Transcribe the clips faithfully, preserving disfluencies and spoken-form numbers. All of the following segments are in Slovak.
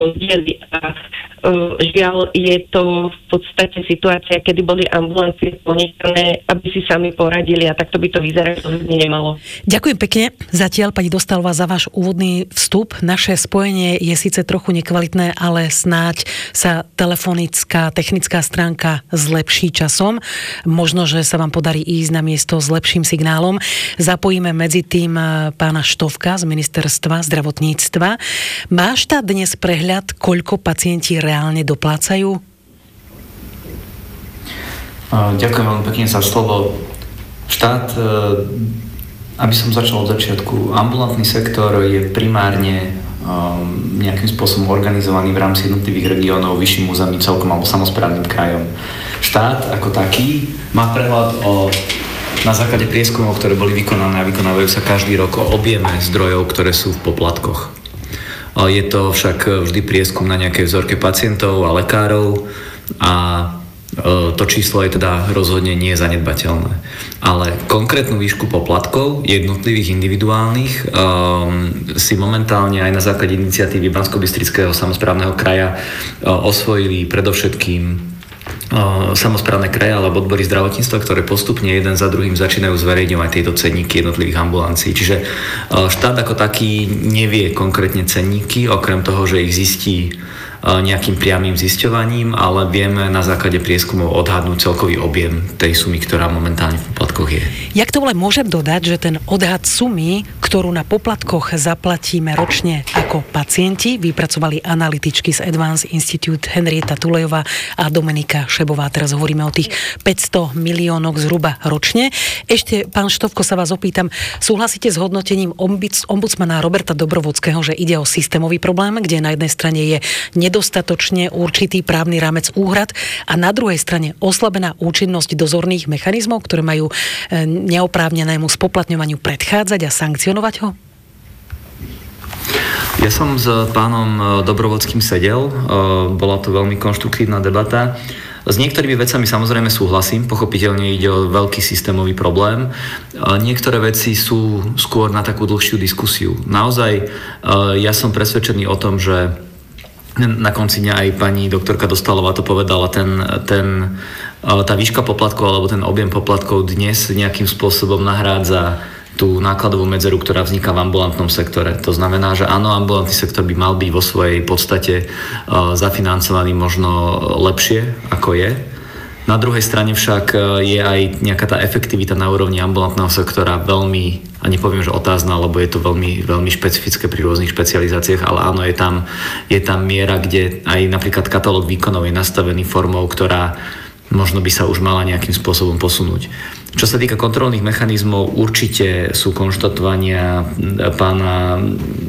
rozdiely a uh, žiaľ je to v podstate situácia, kedy boli ambulancie ponechané, aby si sami poradili a takto by to vyzerať rozhodne nemalo. Ďakujem pekne zatiaľ, pani Dostálová, za váš úvodný vstup. Naše spojenie je síce trochu nekvalitné, ale snáď sa telefonická, technická stránka zlepší časom. Možno, že sa vám podarí ísť na miesto s lepším signálom. Zapojíme medzi tým pána Štovka z Ministerstva zdravotníctva. Má štát dnes prehľad, koľko pacienti reálne doplácajú? Ďakujem veľmi pekne za slovo. Štát, aby som začal od začiatku, ambulantný sektor je primárne nejakým spôsobom organizovaný v rámci jednotlivých regiónov, vyšším územím celkom alebo samosprávnym krajom. Štát ako taký má prehľad o, na základe prieskumov, ktoré boli vykonané a vykonávajú sa každý rok, o objeme zdrojov, ktoré sú v poplatkoch. Je to však vždy prieskum na nejakej vzorke pacientov a lekárov a to číslo je teda rozhodne nie zanedbateľné. Ale konkrétnu výšku poplatkov jednotlivých individuálnych um, si momentálne aj na základe iniciatívy Banskobystrického samosprávneho kraja uh, osvojili predovšetkým uh, samosprávne kraje alebo odbory zdravotníctva, ktoré postupne jeden za druhým začínajú zverejňovať tieto cenníky jednotlivých ambulancií. Čiže uh, štát ako taký nevie konkrétne cenníky, okrem toho, že ich zistí nejakým priamým zisťovaním, ale vieme na základe prieskumov odhadnúť celkový objem tej sumy, ktorá momentálne v poplatkoch je. Jak to len môžem dodať, že ten odhad sumy, ktorú na poplatkoch zaplatíme ročne ako pacienti, vypracovali analytičky z Advanced Institute Henrieta Tulejová a Dominika Šebová. Teraz hovoríme o tých päťsto miliónoch zhruba ročne. Ešte, pán Štovko, sa vás opýtam, súhlasíte s hodnotením ombudsmana Roberta Dobrovodského, že ide o systémový problém, kde na jednej strane je nedostatočne určitý právny rámec úhrad a na druhej strane oslabená účinnosť dozorných mechanizmov, ktoré majú neoprávnenému spoplatňovaniu predchádzať a sankcionovať ho? Ja som s pánom Dobrovodským sedel, bola to veľmi konštruktívna debata. S niektorými vecami samozrejme súhlasím, pochopiteľne ide o veľký systémový problém. Niektoré veci sú skôr na takú dlhšiu diskusiu. Naozaj ja som presvedčený o tom, že na konci dňa aj pani doktorka Dostálová to povedala, ten, ten, tá výška poplatkov alebo ten objem poplatkov dnes nejakým spôsobom nahrádza tú nákladovú medzeru, ktorá vzniká v ambulantnom sektore. To znamená, že áno, ambulantný sektor by mal byť vo svojej podstate uh, zafinancovaný možno lepšie, ako je. Na druhej strane však je aj nejaká tá efektivita na úrovni ambulantného sektora veľmi, a nepoviem, že otázna, lebo je to veľmi, veľmi špecifické pri rôznych špecializáciách, ale áno, je tam, je tam miera, kde aj napríklad katalóg výkonov je nastavený formou, ktorá možno by sa už mala nejakým spôsobom posunúť. Čo sa týka kontrolných mechanizmov, určite sú konštatovania pána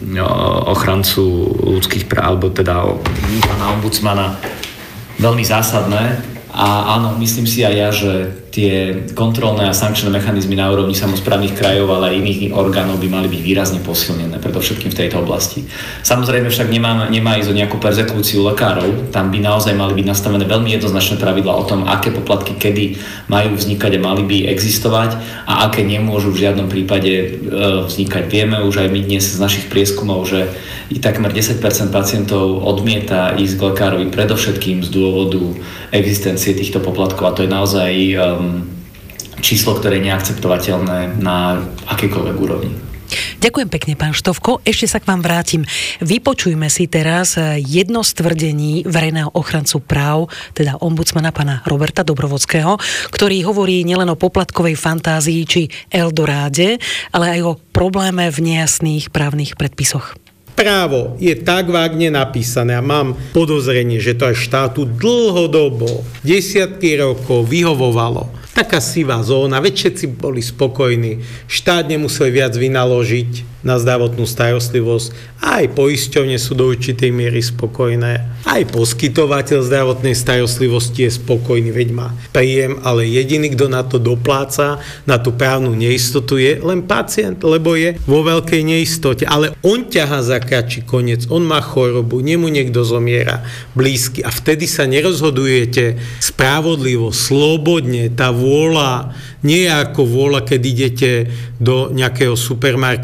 ochrancu ľudských práv, alebo teda pána ombudsmana veľmi zásadné. A áno, myslím si aj ja, že tie kontrolné a sankčné mechanizmy na úrovni samosprávnych krajov, ale aj iných orgánov by mali byť výrazne posilnené, predovšetkým v tejto oblasti. Samozrejme však nemá, nemá ísť o nejakú perzekúciu lekárov, tam by naozaj mali byť nastavené veľmi jednoznačné pravidlá o tom, aké poplatky kedy majú vznikať a mali by existovať a aké nemôžu v žiadnom prípade vznikať. Vieme už aj my dnes z našich prieskumov, že i takmer desať percent pacientov odmieta ísť k lekárovi predovšetkým z dôvodu existencie týchto poplatkov a to je naozaj um, číslo, ktoré je neakceptovateľné na akejkoľvek úrovni. Ďakujem pekne, pán Štovko. Ešte sa k vám vrátim. Vypočujme si teraz jedno z tvrdení verejného ochrancu práv, teda ombudsmana pána Roberta Dobrovodského, ktorý hovorí nielen o poplatkovej fantázii či Eldoráde, ale aj o probléme v nejasných právnych predpisoch. Právo je tak vágne napísané a mám podozrenie, že to aj štátu dlhodobo, desiatky rokov vyhovovalo. Taká sivá zóna, veď všetci boli spokojní. Štát nemusel viac vynaložiť na zdravotnú starostlivosť. Aj poisťovne sú do určitej miery spokojné. Aj poskytovateľ zdravotnej starostlivosti je spokojný, veď má príjem, ale jediný, kto na to dopláca, na tú právnu neistotu je len pacient, lebo je vo veľkej neistote. Ale on ťahá za kratší koniec, on má chorobu, nemu niekto zomiera blízky a vtedy sa nerozhodujete spravodlivo, slobodne, tá vôľa nie je ako vôľa, keď idete do nejakého supermarketu, sa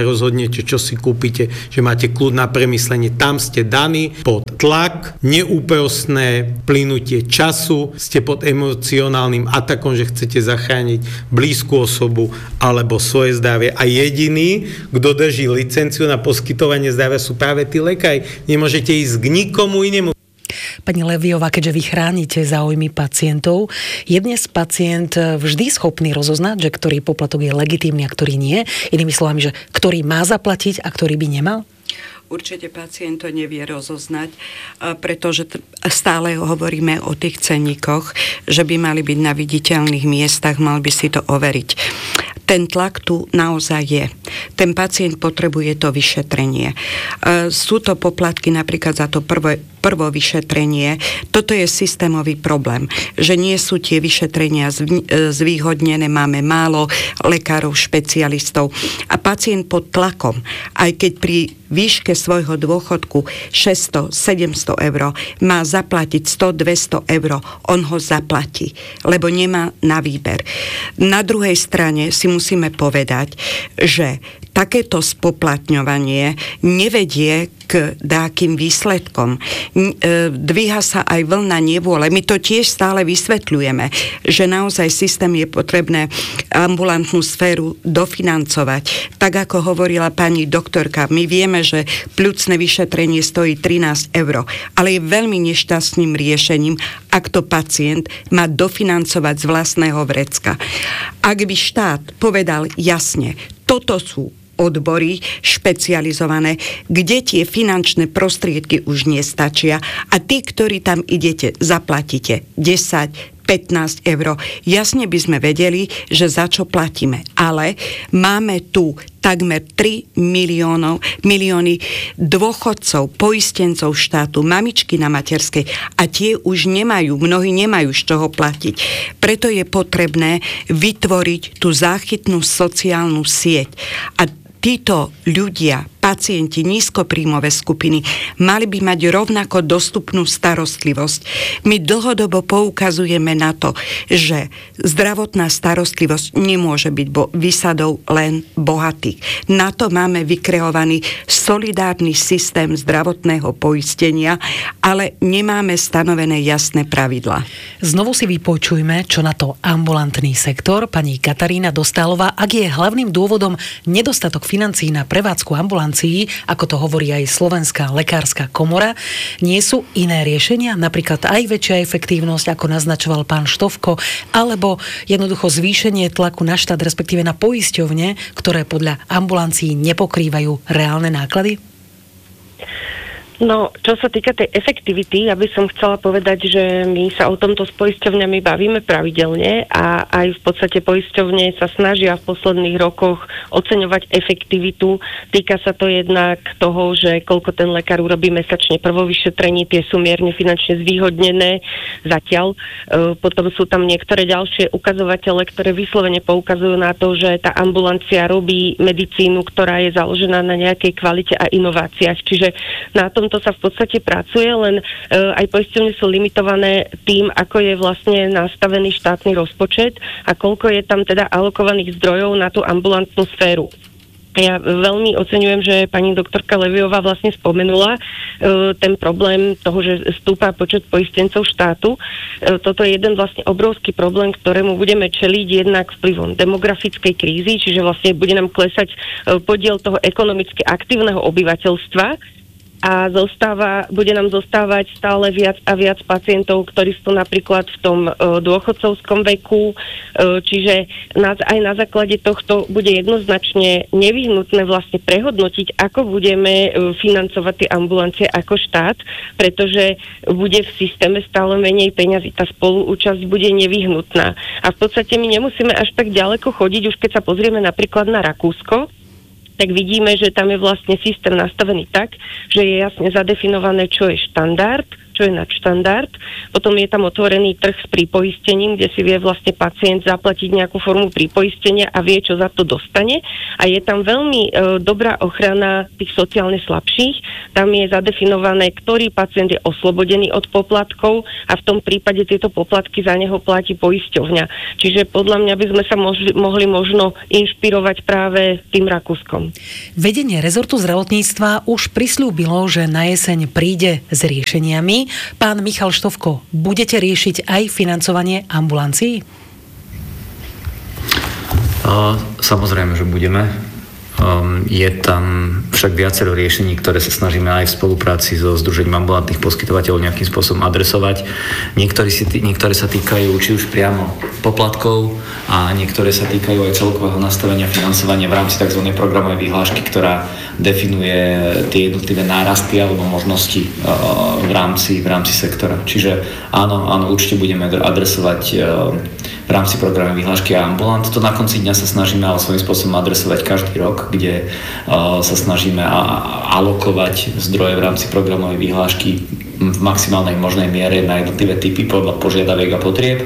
rozhodnete, čo si kúpite, že máte kľud na premyslenie. Tam ste daní pod tlak, neúprosné plynutie času, ste pod emocionálnym atakom, že chcete zachrániť blízku osobu alebo svoje zdravie. A jediný, kto drží licenciu na poskytovanie zdravia, sú práve tí lekári. Nemôžete ísť k nikomu inému. Pani Leviová, keďže vy chránite záujmy pacientov, je dnes pacient vždy schopný rozoznať, že ktorý poplatok je legitímny a ktorý nie? Inými slovami, že ktorý má zaplatiť a ktorý by nemal? Určite pacient to nevie rozoznať, pretože stále hovoríme o tých cenníkoch, že by mali byť na viditeľných miestach, mal by si to overiť. Ten tlak tu naozaj je. Ten pacient potrebuje to vyšetrenie. Sú to poplatky napríklad za to prvé, prvo vyšetrenie. Toto je systémový problém, že nie sú tie vyšetrenia zvýhodnené, máme málo lekárov, špecialistov a pacient pod tlakom, aj keď pri výške svojho dôchodku šesťsto sedemsto eur má zaplatiť sto dvesto eur, on ho zaplatí, lebo nemá na výber. Na druhej strane si musíme povedať, že takéto spoplatňovanie nevedie k dákym výsledkom. Dvíha sa aj vlna nevôle. My to tiež stále vysvetľujeme, že naozaj systém je potrebné ambulantnú sféru dofinancovať. Tak ako hovorila pani doktorka, my vieme, že pľucné vyšetrenie stojí trinásť eur, ale je veľmi nešťastným riešením, ak to pacient má dofinancovať z vlastného vrecka. Ak by štát povedal jasne, toto sú odbory špecializované, kde tie finančné prostriedky už nestačia a tí, ktorí tam idete, zaplatíte desať pätnásť eur. Jasne by sme vedeli, že za čo platíme. Ale máme tu takmer tri miliónov, milióny dôchodcov, poistencov štátu, mamičky na materskej a tie už nemajú, mnohí nemajú z čoho platiť. Preto je potrebné vytvoriť tú záchytnú sociálnu sieť. A títo ľudia, pacienti, nízkopríjmové skupiny, mali by mať rovnako dostupnú starostlivosť. My dlhodobo poukazujeme na to, že zdravotná starostlivosť nemôže byť bo- výsadou len bohatých. Na to máme vykreovaný solidárny systém zdravotného poistenia, ale nemáme stanovené jasné pravidlá. Znovu si vypočujme, čo na to ambulantný sektor. Pani Katarína Dostálová, ak je hlavným dôvodom nedostatok financií na prevádzku ambulancií, ako to hovorí aj Slovenská lekárska komora, nie sú iné riešenia, napríklad aj väčšia efektívnosť, ako naznačoval pán Štovko, alebo jednoducho zvýšenie tlaku na štát, respektíve na poisťovne, ktoré podľa ambulancií nepokrývajú reálne náklady? No, čo sa týka tej efektivity, ja by som chcela povedať, že my sa o tomto s poisťovňami bavíme pravidelne a aj v podstate poisťovne sa snažia v posledných rokoch oceňovať efektivitu. Týka sa to jednak toho, že koľko ten lekár urobí mesačne prvo vyšetrení, tie sú mierne finančne zvýhodnené zatiaľ. E, potom sú tam niektoré ďalšie ukazovatele, ktoré vyslovene poukazujú na to, že tá ambulancia robí medicínu, ktorá je založená na nejakej kvalite a inováciách. Čiže na tom to sa v podstate pracuje, len e, aj poisťovne sú limitované tým, ako je vlastne nastavený štátny rozpočet a koľko je tam teda alokovaných zdrojov na tú ambulantnú sféru. Ja veľmi oceňujem, že pani doktorka Leviová vlastne spomenula e, ten problém toho, že stúpa počet poistencov štátu. E, toto je jeden vlastne obrovský problém, ktorému budeme čeliť jednak vplyvom demografickej krízy, čiže vlastne bude nám klesať e, podiel toho ekonomicky aktívneho obyvateľstva, a zostáva, bude nám zostávať stále viac a viac pacientov, ktorí sú napríklad v tom e, dôchodcovskom veku, e, čiže na, aj na základe tohto bude jednoznačne nevyhnutné vlastne prehodnotiť, ako budeme e, financovať tie ambulancie ako štát, pretože bude v systéme stále menej peňazí. Tá spoluúčasť bude nevyhnutná. A v podstate my nemusíme až tak ďaleko chodiť, už keď sa pozrieme napríklad na Rakúsko, tak vidíme, že tam je vlastne systém nastavený tak, že je jasne zadefinované, čo je štandard, čo je nadštandard. Potom je tam otvorený trh s pripoistením, kde si vie vlastne pacient zaplatiť nejakú formu pripoistenia a vie, čo za to dostane. A je tam veľmi e, dobrá ochrana tých sociálne slabších. Tam je zadefinované, ktorý pacient je oslobodený od poplatkov a v tom prípade tieto poplatky za neho platí poisťovňa. Čiže podľa mňa by sme sa mohli, mohli možno inšpirovať práve tým Rakúskom. Vedenie rezortu zdravotníctva už prisľúbilo, že na jeseň príde s riešeniami. Pán Michal Štovko, budete riešiť aj financovanie ambulancií? Samozrejme, že budeme. Um, je tam však viacero riešení, ktoré sa snažíme aj v spolupráci so Združením ambulantných poskytovateľov nejakým spôsobom adresovať. Niektoré, si, niektoré sa týkajú či už priamo poplatkov a niektoré sa týkajú aj celkového nastavenia financovania v rámci tzv. Programovej vyhlášky, ktorá definuje tie jednotlivé nárasty alebo možnosti uh, v rámci, v rámci sektora. Čiže áno, áno, určite budeme adresovať uh, v rámci programovej vyhlášky a ambulant. To na konci dňa sa snažíme ale svojím spôsobom adresovať každý rok, kde uh, sa snažíme a- alokovať zdroje v rámci programovej vyhlášky v maximálnej možnej miere na jednotlivé typy podľa požiadaviek a potrieb.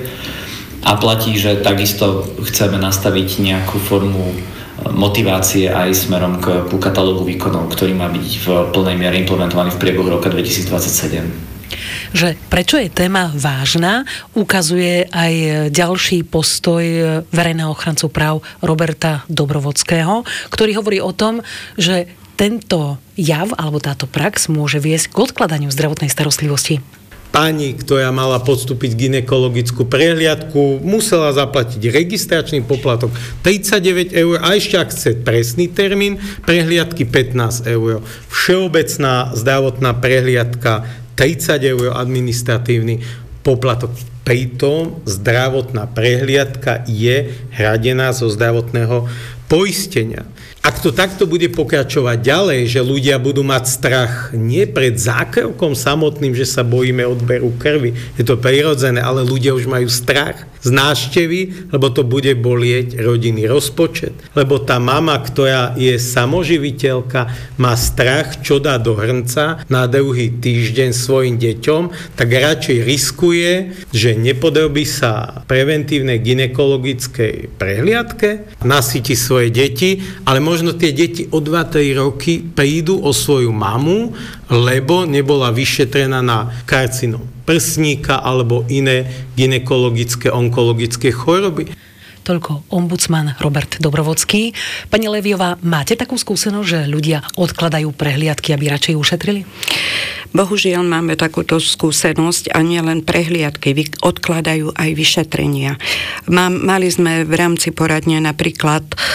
A platí, že takisto chceme nastaviť nejakú formu motivácie aj smerom k katalógu výkonov, ktorý má byť v plnej miere implementovaný v priebehu roka dvetisíctridsaťsedem. Že prečo je téma vážna, ukazuje aj ďalší postoj verejného ochrancu práv Roberta Dobrovodského, ktorý hovorí o tom, že tento jav alebo táto prax môže viesť k odkladaniu zdravotnej starostlivosti. Pani, ktorá mala podstúpiť gynekologickú prehliadku, musela zaplatiť registračný poplatok tridsaťdeväť eur a ešte ak chce presný termín prehliadky pätnásť eur. Všeobecná zdravotná prehliadka tridsať eur administratívny poplatok. Pritom zdravotná prehliadka je hradená zo zdravotného poistenia. Ak to takto bude pokračovať ďalej, že ľudia budú mať strach nie pred zákrokom samotným, že sa bojíme odberu krvi, je to prirodzené, ale ľudia už majú strach z návštevy, lebo to bude bolieť rodinný rozpočet. Lebo tá mama, ktorá je samoživiteľka, má strach, čo dá do hrnca na druhý týždeň svojim deťom, tak radšej riskuje, že nepodrobí sa preventívnej gynekologickej prehliadke, nasýti svoje deti, ale možno tie deti o dva tri roky prídu o svoju mamu, lebo nebola vyšetrená na karcinom prsníka alebo iné gynekologické, onkologické choroby. Toľko ombudsman Robert Dobrovodský. Pani Leviová, máte takú skúsenosť, že ľudia odkladajú prehliadky, aby radšej ušetrili? Bohužiaľ máme takúto skúsenosť a nielen prehliadky, odkladajú aj vyšetrenia. Mám, mali sme v rámci poradne napríklad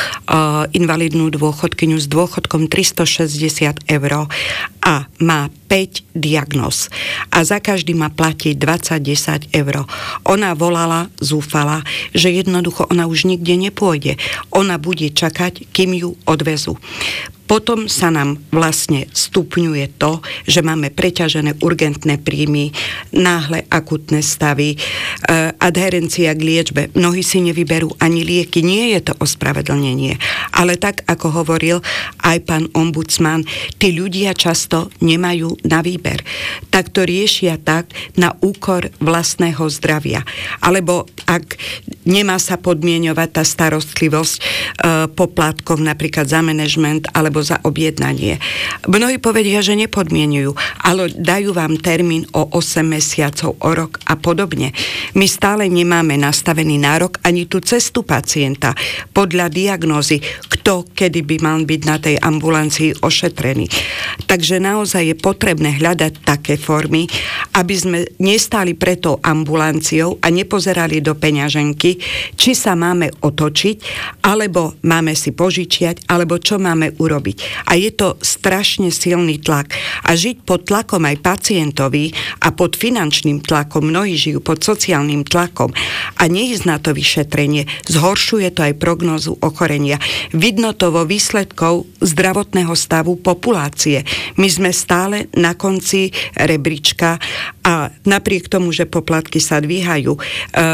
uh, invalidnú dôchodkyňu s dôchodkom tristošesťdesiat eur a má päť diagnóz a za každý má platiť dvadsať desať eur. Ona volala, zúfala, že jednoducho ona už nikde nepôjde. Ona bude čakať, kým ju odvezú. Potom sa nám vlastne stupňuje to, že máme preťažené urgentné príjmy, náhle akutné stavy, e, adherencia k liečbe. Mnohí si nevyberú ani lieky. Nie je to ospravedlnenie. Ale tak, ako hovoril aj pán ombudsman, tí ľudia často nemajú na výber. Tak to riešia tak na úkor vlastného zdravia. Alebo ak nemá sa podmieňovať tá starostlivosť e, poplatkom napríklad za manažment alebo za objednanie. Mnohí povedia, že nepodmienujú, ale dajú vám termín o osem mesiacov, o rok a podobne. My stále nemáme nastavený nárok ani tú cestu pacienta podľa diagnózy, kto kedy by mal byť na tej ambulancii ošetrený. Takže naozaj je potrebné hľadať také formy, aby sme nestáli pred tou ambulanciou a nepozerali do peňaženky, či sa máme otočiť, alebo máme si požičiať, alebo čo máme urobiť. A je to strašne silný tlak. A žiť pod tlakom aj pacientovi a pod finančným tlakom, mnohí žijú pod sociálnym tlakom a neísť na to vyšetrenie, zhoršuje to aj prognózu ochorenia. Vidno to vo výsledkov zdravotného stavu populácie. My sme stále na konci rebríčka a napriek tomu, že poplatky sa dvíhajú, e,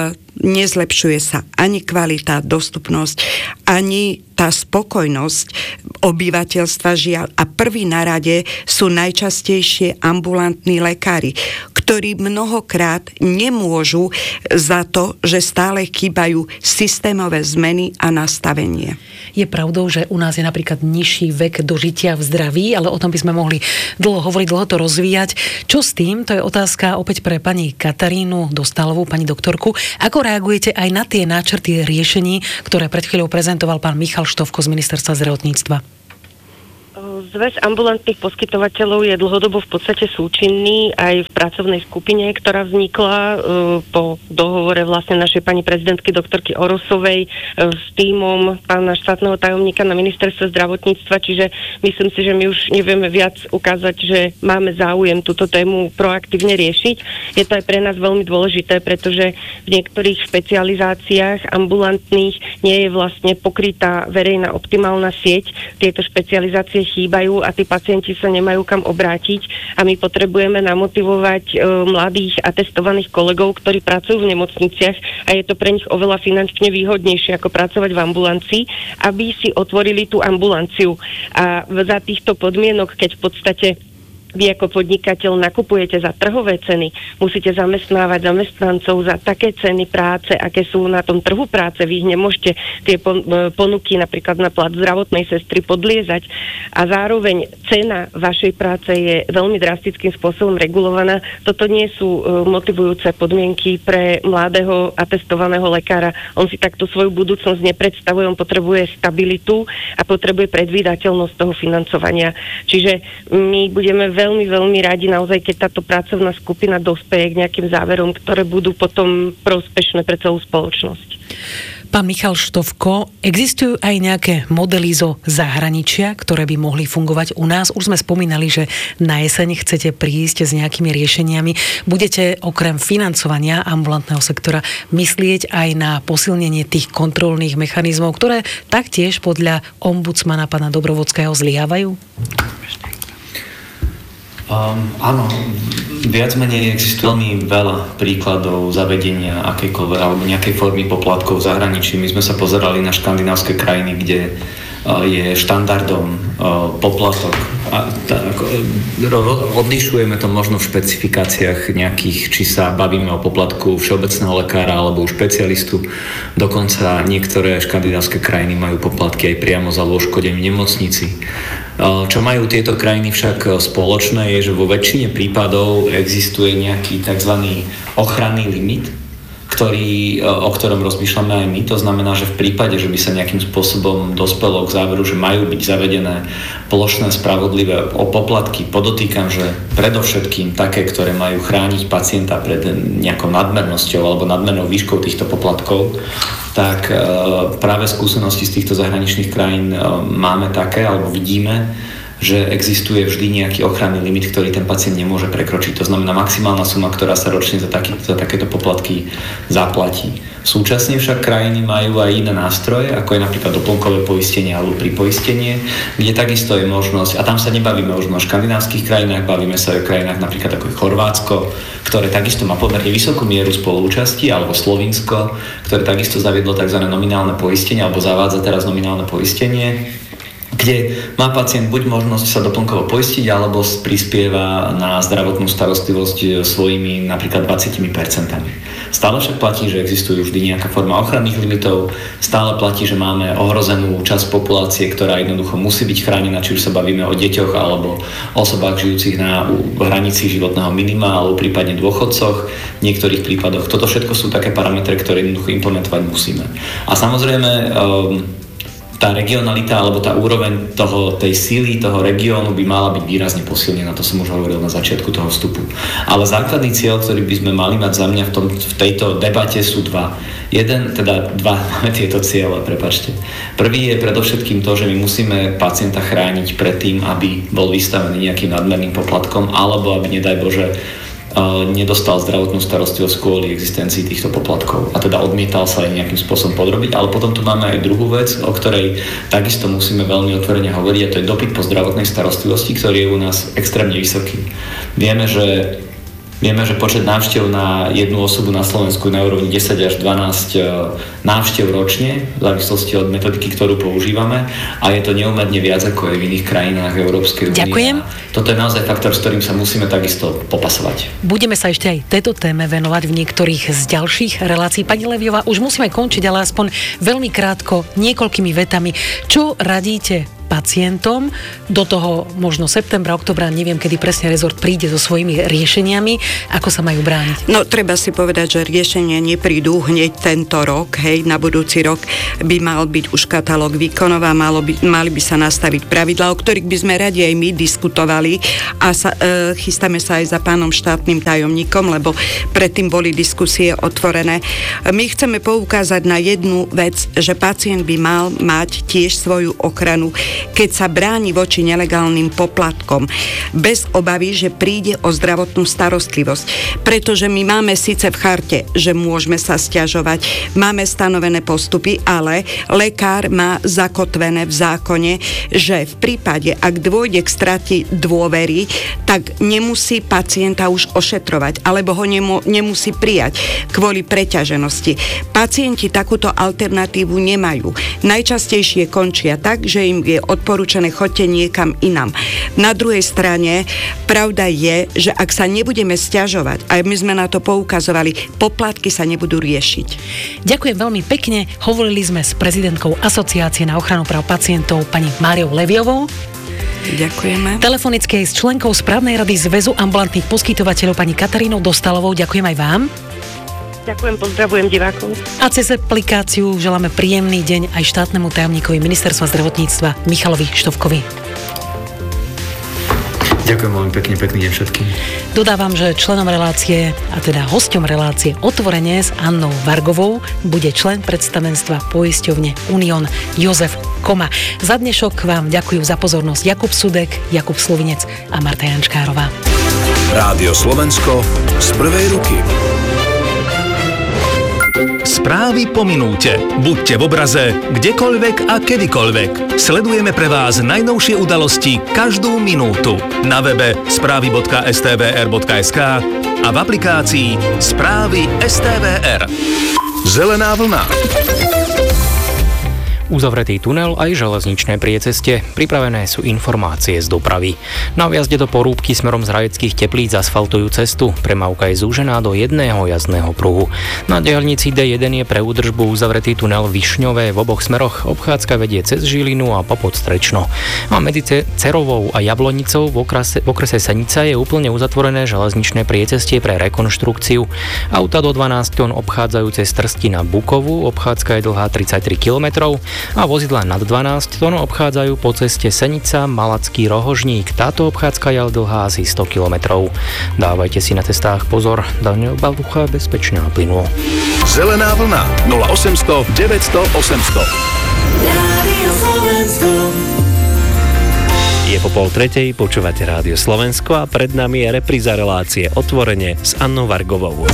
nezlepšuje sa ani kvalita, dostupnosť, ani tá spokojnosť obyvateľstva, žiaľ. A prvý na rade sú najčastejšie ambulantní lekári, ktorí mnohokrát nemôžu za to, že stále chýbajú systémové zmeny a nastavenie. Je pravdou, že u nás je napríklad nižší vek dožitia v zdraví, ale o tom by sme mohli dlho hovoriť, dlho to rozvíjať. Čo s tým? To je otázka opäť pre pani Katarínu Dostálovú, pani doktorku. Ako reagujete aj na tie náčrty riešení, ktoré pred chvíľou prezentoval pán Michal Štovko z Ministerstva zdravotníctva? Zväz ambulantných poskytovateľov je dlhodobo v podstate súčinný aj v pracovnej skupine, ktorá vznikla uh, po dohovore vlastne našej pani prezidentky doktorky Orosovej uh, s tímom pána štátneho tajomníka na ministerstve zdravotníctva, čiže myslím si, že my už nevieme viac ukázať, že máme záujem túto tému proaktívne riešiť. Je to aj pre nás veľmi dôležité, pretože v niektorých špecializáciách ambulantných nie je vlastne pokrytá verejná optimálna sieť. Tieto špecializácie chýbajú a tí pacienti sa nemajú kam obrátiť a my potrebujeme namotivovať e, mladých a testovaných kolegov, ktorí pracujú v nemocniciach a je to pre nich oveľa finančne výhodnejšie ako pracovať v ambulancii, aby si otvorili tú ambulanciu. A za týchto podmienok, keď v podstate vy ako podnikateľ nakupujete za trhové ceny, musíte zamestnávať zamestnancov za také ceny práce, aké sú na tom trhu práce. Vy ich nemôžete tie ponuky napríklad na plat zdravotnej sestry podliezať. A zároveň cena vašej práce je veľmi drastickým spôsobom regulovaná. Toto nie sú motivujúce podmienky pre mladého atestovaného lekára. On si takto svoju budúcnosť nepredstavuje, on potrebuje stabilitu a potrebuje predvídateľnosť toho financovania. Čiže my budeme veľmi, veľmi radi naozaj, keď táto pracovná skupina dospeje k nejakým záverom, ktoré budú potom prospešné pre celú spoločnosť. Pán Michal Štovko, existujú aj nejaké modely zo zahraničia, ktoré by mohli fungovať u nás? Už sme spomínali, že na jeseň chcete prísť s nejakými riešeniami. Budete okrem financovania ambulantného sektora myslieť aj na posilnenie tých kontrolných mechanizmov, ktoré taktiež podľa ombudsmana pána Dobrovodského zlyhávajú? Um, áno, viac menej existuje veľmi veľa príkladov zavedenia akejkoľvek alebo nejakej formy poplatkov v zahraničí. My sme sa pozerali na škandinávske krajiny, kde uh, je štandardom uh, poplatok. A, tak, uh, odlišujeme to možno v špecifikáciách nejakých, či sa bavíme o poplatku všeobecného lekára alebo u špecialistu. Dokonca niektoré škandinávske krajiny majú poplatky aj priamo za lôžkodeň v nemocnici. Čo majú tieto krajiny však spoločné je, že vo väčšine prípadov existuje nejaký tzv. Ochranný limit, ktorý, o ktorom rozmýšľame aj my. To znamená, že v prípade, že by sa nejakým spôsobom dospelo k záveru, že majú byť zavedené plošné spravodlivé poplatky, podotýkam, že predovšetkým také, ktoré majú chrániť pacienta pred nejakou nadmernosťou alebo nadmernou výškou týchto poplatkov, tak práve skúsenosti z týchto zahraničných krajín máme také, alebo vidíme, že existuje vždy nejaký ochranný limit, ktorý ten pacient nemôže prekročiť. To znamená maximálna suma, ktorá sa ročne za, taký, za takéto poplatky zaplatí. Súčasne však krajiny majú aj iné nástroje, ako je napríklad doplnkové poistenie alebo pripoistenie, kde takisto je možnosť, a tam sa nebavíme už o škandinávskych krajinách, bavíme sa o krajinách napríklad ako je Chorvátsko, ktoré takisto má pomerne vysokú mieru spoluúčasti, alebo Slovinsko, ktoré takisto zaviedlo tzv. Nominálne poistenie, alebo zavádza teraz nominálne poistenie, kde má pacient buď možnosť sa doplnkovo poistiť, alebo prispieva na zdravotnú starostlivosť svojimi napríklad dvadsať percent. Stále však platí, že existujú vždy nejaká forma ochranných limitov, stále platí, že máme ohrozenú časť populácie, ktorá jednoducho musí byť chránená, či už sa bavíme o deťoch alebo osobách žijúcich na hranici životného minima alebo prípadne dôchodcoch v niektorých prípadoch. Toto všetko sú také parametre, ktoré jednoducho implementovať musíme. A samozrejme um, tá regionalita alebo tá úroveň toho, tej síly toho regiónu by mala byť výrazne posilnená, to som už hovoril na začiatku toho vstupu. Ale základný cieľ, ktorý by sme mali mať za mňa v, tom, v tejto debate sú dva. Jeden, teda dva máme tieto ciele, prepáčte. Prvý je predovšetkým to, že my musíme pacienta chrániť pred tým, aby bol vystavený nejakým nadmerným poplatkom, alebo aby, nedaj Bože, nedostal zdravotnú starostlivosť kvôli existencii týchto poplatkov a teda odmietal sa aj nejakým spôsobom podrobiť. Ale potom tu máme aj druhú vec, o ktorej takisto musíme veľmi otvorene hovoriť, a to je dopyt po zdravotnej starostlivosti, ktorý je u nás extrémne vysoký. Vieme, že Vieme, že počet návštev na jednu osobu na Slovensku je na úrovni desať až dvanásť návštev ročne, v závislosti od metodiky, ktorú používame, a je to neúmerne viac ako je v iných krajinách Európskej únie. Ďakujem. Toto je naozaj faktor, s ktorým sa musíme takisto popasovať. Budeme sa ešte aj tejto téme venovať v niektorých z ďalších relácií. Pani Leviová, už musíme končiť, ale aspoň veľmi krátko, niekoľkými vetami. Čo radíte pacientom do toho možno septembra, oktobra, neviem, kedy presne rezort príde so svojimi riešeniami, ako sa majú brániť? No, treba si povedať, že riešenia neprídu hneď tento rok, hej, na budúci rok by mal byť už katalóg výkonov a malo by, mali by sa nastaviť pravidlá, o ktorých by sme radi aj my diskutovali a sa, e, chystáme sa aj za pánom štátnym tajomníkom, lebo predtým boli diskusie otvorené. My chceme poukázať na jednu vec, že pacient by mal mať tiež svoju ochranu, keď sa bráni voči nelegálnym poplatkom, bez obavy, že príde o zdravotnú starostlivosť. Pretože my máme síce v charte, že môžeme sa sťažovať, máme stanovené postupy, ale lekár má zakotvené v zákone, že v prípade, ak dôjde k strate dôvery, tak nemusí pacienta už ošetrovať, alebo ho nemu, nemusí prijať kvôli preťaženosti. Pacienti takúto alternatívu nemajú. Najčastejšie končia tak, že im je odporúčané choďte niekam inam. Na druhej strane, pravda je, že ak sa nebudeme sťažovať, a my sme na to poukazovali, poplatky sa nebudú riešiť. Ďakujem veľmi pekne. Hovorili sme s prezidentkou Asociácie na ochranu práv pacientov pani Máriou Leviovou. Ďakujeme. Telefonicky s členkou správnej rady Zväzu ambulantných poskytovateľov pani Katarínou Dostalovou. Ďakujem aj vám. Ďakujem, pozdravujem divákov. A cez aplikáciu želáme príjemný deň aj štátnemu tajomníkovi Ministerstva zdravotníctva Michalovi Štovkovi. Ďakujem veľmi pekne, pekný deň všetkým. Dodávam, že členom relácie, a teda hosťom relácie Otvorene s Annou Vargovou bude člen predstavenstva poisťovne Unión Jozef Koma. Za dnešok vám ďakujú za pozornosť Jakub Sudek, Jakub Slovinec a Marta Jančkárová. Rádio Slovensko z prvej ruky. Správy po minúte. Buďte v obraze, kdekoľvek a kedykoľvek. Sledujeme pre vás najnovšie udalosti každú minútu. Na webe správy bodka es té vé er bodka es ká a v aplikácii Správy es té vé er. Zelená vlna. Uzavretý tunel aj železničné prieceste. Pripravené sú informácie z dopravy. Na vjazde do Porúbky smerom z Rajeckých Teplíc asfaltujú cestu. Premávka je zúžená do jedného jazdného pruhu. Na diaľnici dé jeden je pre údržbu uzavretý tunel Višňové v oboch smeroch. Obchádzka vedie cez Žilinu a popod Strečno. A medzi Cerovou a Jablonicou v okrese, v okrese Senica je úplne uzatvorené železničné priecestie pre rekonštrukciu. Auta do dvanásť tón obchádzajú cez Trsti na Bukovu. Obchádzka je dlhá tridsaťtri kilometrov. A vozidlá nad dvanásť tón obchádzajú po ceste Senica, Malacký Rohožník. Táto obchádzka je ale dlhá asi sto kilometrov. Dávajte si na cestách pozor, Daniel Balducha bezpečne a plynulo. Zelená vlna nula osemsto deväťsto osemsto. Je po pol tretej, počúvate Rádio Slovensko a pred nami je repríza relácie Otvorene s Annou Vargovou.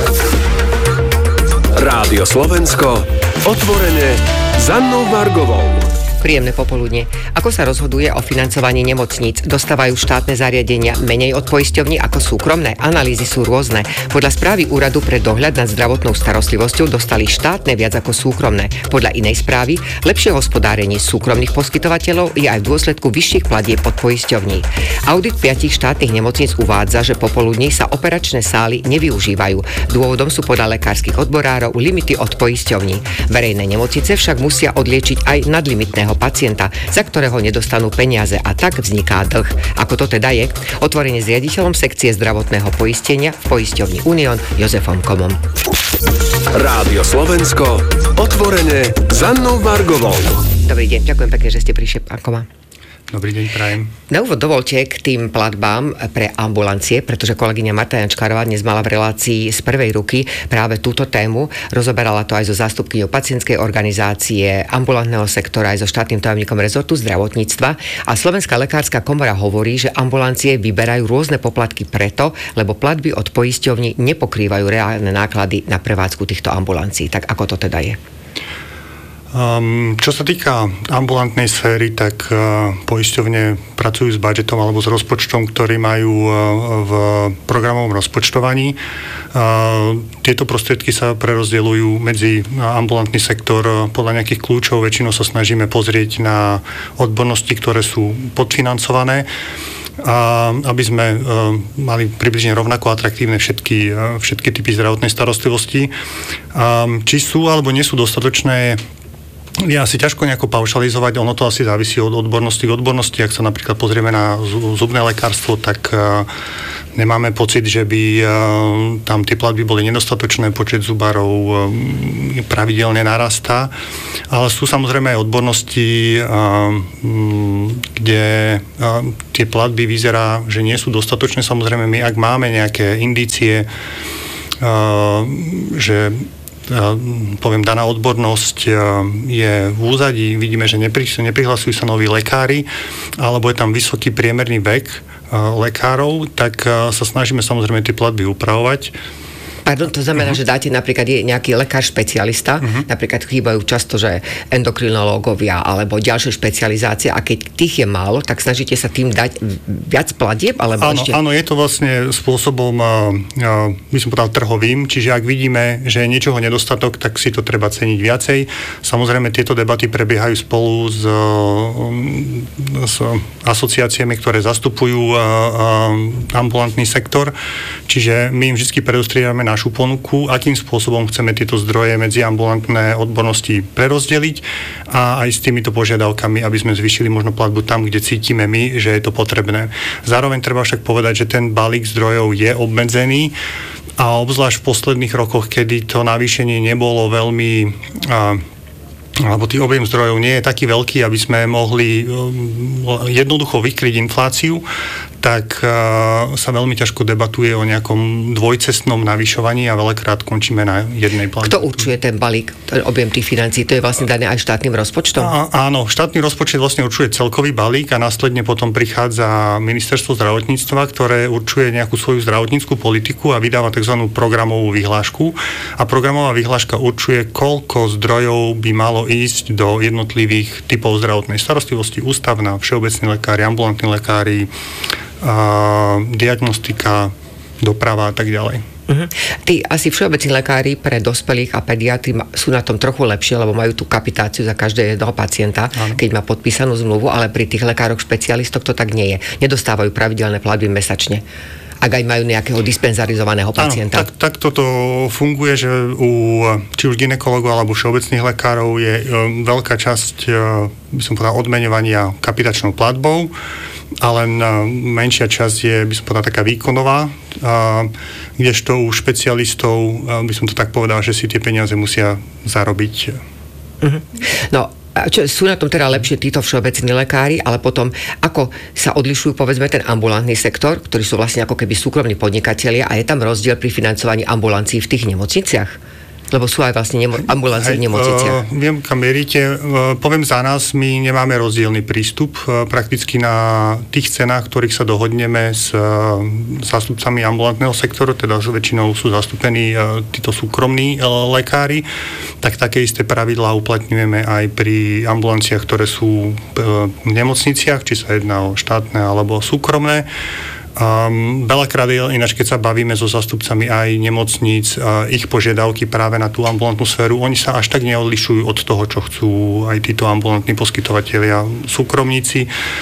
Rádio Slovensko, Otvorene s Annou Vargovou. Príjemné popoludne. Ako sa rozhoduje o financovaní nemocníc? Dostávajú štátne zariadenia menej od poisťovní ako súkromné? Analýzy sú rôzne. Podľa správy Úradu pre dohľad nad zdravotnou starostlivosťou dostali štátne viac ako súkromné. Podľa inej správy lepšie hospodárenie súkromných poskytovateľov je aj v dôsledku vyšších platieb od poisťovní. Audit piatich štátnych nemocníc uvádza, že popoludní sa operačné sály nevyužívajú. Dôvodom sú podľa lekárskych odborárov limity od poisťovní. Verejné nemocnice však musia odliečiť aj nadlimitného pacienta, za ktorého nedostanú peniaze a tak vzniká dlh. Ako to teda je? Otvorenie s riaditeľom sekcie zdravotného poistenia v poisťovni Unión Jozefom Komom. Rádio Slovensko, Otvorene s Annou Vargovou. Dobrý deň, ďakujem pekne, že ste prišli, pán Koma. Dobrý deň, prajem. Na úvod dovolte k tým platbám pre ambulancie, pretože kolegyňa Marta Jančkárová dnes mala v relácii z prvej ruky práve túto tému. Rozoberala to aj so zástupkyňou pacientskej organizácie, ambulantného sektora, aj so štátnym tajomníkom rezortu zdravotníctva. A Slovenská lekárska komora hovorí, že ambulancie vyberajú rôzne poplatky preto, lebo platby od poisťovní nepokrývajú reálne náklady na prevádzku týchto ambulancií. Tak ako to teda je? Um, čo sa týka ambulantnej sféry, tak uh, poisťovne pracujú s budžetom alebo s rozpočtom, ktorý majú uh, v programovom rozpočtovaní. Uh, tieto prostriedky sa prerozdeľujú medzi ambulantný sektor uh, podľa nejakých kľúčov. Väčšinou sa snažíme pozrieť na odbornosti, ktoré sú podfinancované, a aby sme uh, mali približne rovnako atraktívne všetky, uh, všetky typy zdravotnej starostlivosti. Um, či sú alebo nie sú dostatočné, je asi ťažko nejako paušalizovať, ono to asi závisí od odbornosti k odbornosti. Ak sa napríklad pozrieme na zubné lekárstvo, tak uh, nemáme pocit, že by uh, tam tie platby boli nedostatočné, počet zubárov uh, pravidelne narastá. Ale sú samozrejme aj odbornosti, uh, kde uh, tie platby vyzerá, že nie sú dostatočné. Samozrejme, my ak máme nejaké indície, uh, že poviem, daná odbornosť je v úzadí, vidíme, že neprihlasujú sa noví lekári, alebo je tam vysoký priemerný vek lekárov, tak sa snažíme samozrejme tie platby upravovať. Pardon, to znamená, uh-huh. že dáte napríklad je nejaký lekár špecialista, uh-huh. napríklad chýbajú často, že endokrinológovia alebo ďalšie špecializácie, a keď tých je málo, tak snažíte sa tým dať viac platieb? Alebo áno, ešte... áno, je to vlastne spôsobom, by som povedal, trhovým, čiže ak vidíme, že je niečoho nedostatok, tak si to treba ceniť viacej. Samozrejme, tieto debaty prebiehajú spolu s, s asociáciami, ktoré zastupujú ambulantný sektor, čiže my im vždy predostrievame na našu ponuku, akým spôsobom chceme tieto zdroje medzi ambulantné odbornosti prerozdeliť a aj s týmito požiadavkami, aby sme zvýšili možno platbu tam, kde cítime my, že je to potrebné. Zároveň treba však povedať, že ten balík zdrojov je obmedzený a obzvlášť v posledných rokoch, kedy to navýšenie nebolo veľmi a, alebo tých objem zdrojov nie je taký veľký, aby sme mohli jednoducho vykryť infláciu, tak uh, sa veľmi ťažko debatuje o nejakom dvojcestnom navyšovaní a veľakrát končíme na jednej platbe. Kto určuje ten balík, ten objem tých financií? To je vlastne dané aj štátnym rozpočtom? A, áno, štátny rozpočet vlastne určuje celkový balík a následne potom prichádza ministerstvo zdravotníctva, ktoré určuje nejakú svoju zdravotnícku politiku a vydáva tzv. Programovú vyhlášku. A programová vyhláška určuje, koľko zdrojov by malo ísť do jednotlivých typov zdravotnej starostlivosti, ústavná, všeobecní lekári, ambulantní lekári, a diagnostika, doprava a tak ďalej. Uh-huh. Tí asi všeobecní lekári pre dospelých a pediatri sú na tom trochu lepšie, lebo majú tú kapitáciu za každého jedného pacienta, ano. Keď má podpísanú zmluvu, ale pri tých lekároch špecialistoch to tak nie je. Nedostávajú pravidelné platby mesačne, ak aj majú nejakého dispenzarizovaného pacienta. Áno, tak, tak toto funguje, že u či už gynekologov alebo všeobecných lekárov je um, veľká časť, uh, by som povedal, odmeňovania kapitačnou platbou, ale menšia časť je, by som povedal, taká výkonová, kdežto u špecialistov, by som to tak povedal, že si tie peniaze musia zarobiť. Uh-huh. No, čo, sú na tom teda lepšie títo všeobecní lekári, ale potom ako sa odlišujú, povedzme, ten ambulantný sektor, ktorí sú vlastne ako keby súkromní podnikatelia, a je tam rozdiel pri financovaní ambulancií v tých nemocniciach? Lebo sú aj vlastne nemo- ambulancie v nemocniciach. Uh, viem, kam mierite. Uh, poviem za nás, my nemáme rozdielny prístup. Uh, prakticky na tých cenách, ktorých sa dohodneme s uh, zástupcami ambulantného sektoru, teda väčšinou sú zastúpení uh, títo súkromní uh, lekári, tak také isté pravidlá uplatňujeme aj pri ambulanciách, ktoré sú uh, v nemocniciach, či sa jedná o štátne alebo súkromné. Um, veľakrát je ináč, keď sa bavíme so zástupcami aj nemocníc, uh, ich požiadavky práve na tú ambulantnú sféru, oni sa až tak neodlišujú od toho, čo chcú aj títo ambulantní poskytovatelia, súkromníci.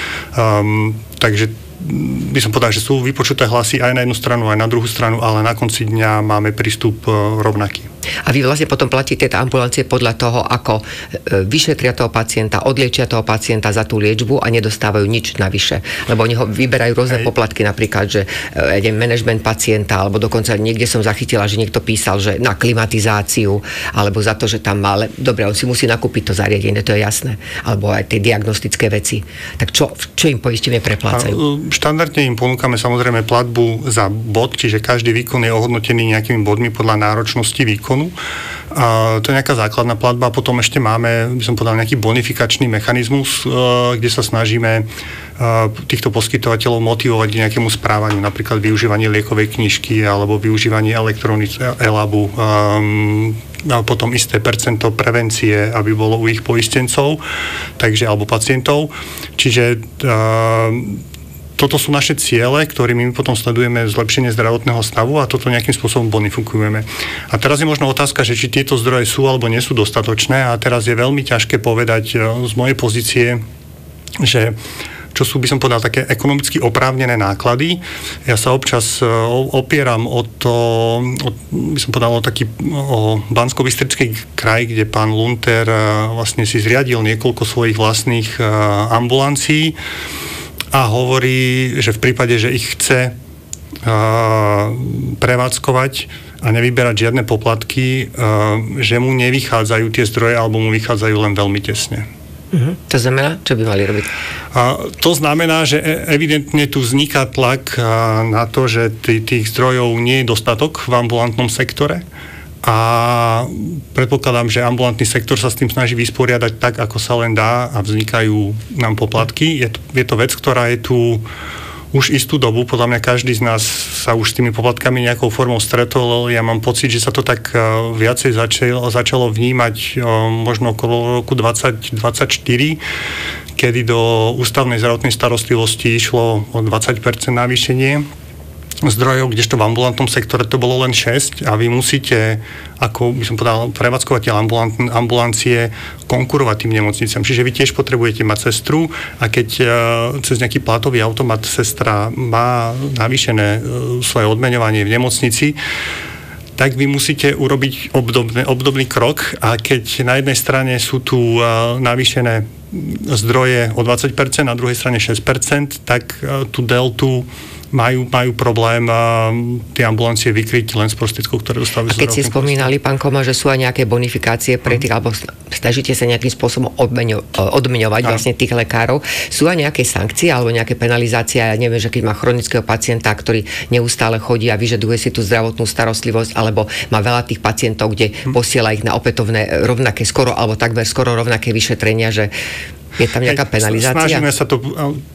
Um, takže by som povedal, že sú vypočuté hlasy aj na jednu stranu, aj na druhú stranu, ale na konci dňa máme prístup rovnaký. A vy vlastne potom platíte tie ambulancie podľa toho, ako vyšetria toho pacienta, odliečia toho pacienta za tú liečbu a nedostávajú nič navyše. Lebo oni ho vyberajú rôzne Hej. poplatky, napríklad, že je management pacienta, alebo dokonca niekde som zachytila, že niekto písal, že na klimatizáciu, alebo za to, že tam má, dobre, on si musí nakúpiť to zariadenie, to je jasné, alebo aj tie diagnostické veci. Tak čo, čo im poistenie preplácajú? Štandardne im ponúkame samozrejme platbu za bod, čiže každý výkon je ohodnotený nejakými bodmi podľa náročnosti výkonu. A to je nejaká základná platba. Potom ešte máme, by som povedal, nejaký bonifikačný mechanizmus, kde sa snažíme týchto poskytovateľov motivovať k nejakému správaniu, napríklad využívanie liekovej knižky alebo využívanie elektronického e-labu, potom isté percento prevencie, aby bolo u ich poistencov, takže, alebo pacientov. Čiže uh, toto sú naše ciele, ktorými my potom sledujeme zlepšenie zdravotného stavu a toto nejakým spôsobom bonifikujeme. A teraz je možno otázka, že či tieto zdroje sú alebo nie sú dostatočné a teraz je veľmi ťažké povedať z mojej pozície, že čo sú, by som povedal, také ekonomicky oprávnené náklady. Ja sa občas opieram o to, o, by som povedal, o taký o Banskobystrický kraj, kde pán Lunter vlastne si zriadil niekoľko svojich vlastných ambulancií a hovorí, že v prípade, že ich chce uh, prevádzkovať a nevyberať žiadne poplatky, uh, že mu nevychádzajú tie zdroje alebo mu vychádzajú len veľmi tesne. Uh-huh. To znamená, čo by mali robiť? Uh, to znamená, že evidentne tu vzniká tlak uh, na to, že t- tých zdrojov nie je dostatok v ambulantnom sektore. A predpokladám, že ambulantný sektor sa s tým snaží vysporiadať tak, ako sa len dá a vznikajú nám poplatky. Je to, je to vec, ktorá je tu už istú dobu. Podľa mňa každý z nás sa už s tými poplatkami nejakou formou stretol. Ja mám pocit, že sa to tak viacej začalo, začalo vnímať možno okolo roku dvadsať dvadsaťštyri, kedy do ústavnej zdravotnej starostlivosti išlo o dvadsať percent navýšenie zdrojov, kdežto v ambulantnom sektore to bolo len šesť a vy musíte, ako by som povedal, prevádzkovateľ ambulant, ambulancie konkurovať tým nemocniciam. Čiže vy tiež potrebujete mať sestru a keď uh, cez nejaký plátový automat sestra má navýšené uh, svoje odmeňovanie v nemocnici, tak vy musíte urobiť obdobné, obdobný krok a keď na jednej strane sú tu uh, navýšené zdroje o dvadsať percent, na druhej strane šesť percent, tak uh, tú deltu majú, majú problém a tie ambulancie vykryť len z prostriedkov, ktoré dostávajú. A keď ste spomínali, pán Koma, že sú aj nejaké bonifikácie pre tých, alebo snažíte sa nejakým spôsobom odmeňo, odmeňovať no. vlastne tých lekárov, sú aj nejaké sankcie alebo nejaké penalizácie? Ja neviem, že keď má chronického pacienta, ktorý neustále chodí a vyžaduje si tú zdravotnú starostlivosť, alebo má veľa tých pacientov, kde hm. posiela ich na opätovné rovnaké skoro, alebo takmer skoro rovnaké vyšetrenia, že je tam nejaká penalizácia? Snažíme sa to...